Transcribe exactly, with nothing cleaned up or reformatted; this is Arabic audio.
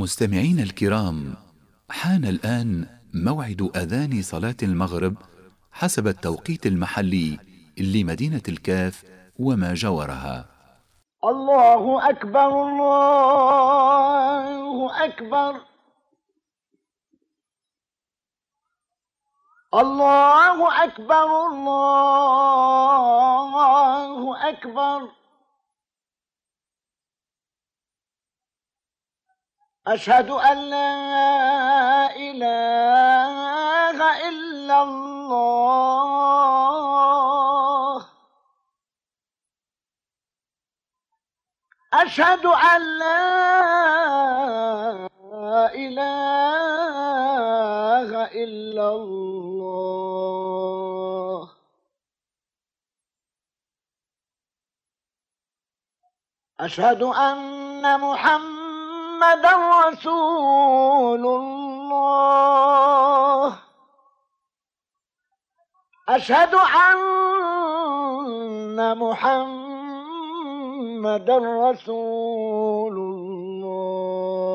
مستمعين الكرام، حان الآن موعد أذان صلاة المغرب حسب التوقيت المحلي لمدينة الكاف وما جاورها. الله أكبر الله أكبر الله أكبر الله أكبر أشهد أن لا إله إلا الله أشهد أن لا إله إلا الله أشهد أن محمدا رسول الله أشهد أن محمدا رسول الله